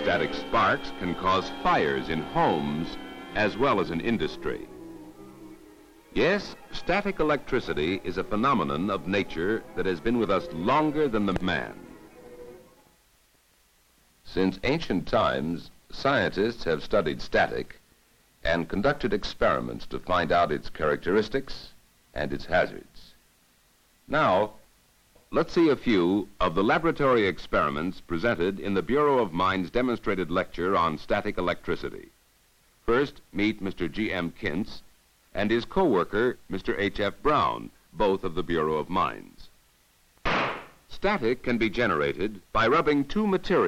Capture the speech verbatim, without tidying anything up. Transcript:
Static sparks can cause fires in homes as well as in industry. Yes, static electricity is a phenomenon of nature that has been with us longer than the man. Since ancient times, scientists have studied static and conducted experiments to find out its characteristics and its hazards. Now, let's see a few of the laboratory experiments presented in the Bureau of Mines demonstrated lecture on static electricity. First, meet Mister G M Kintz and his co-worker, Mister H F Brown, both of the Bureau of Mines. Static can be generated by rubbing two materials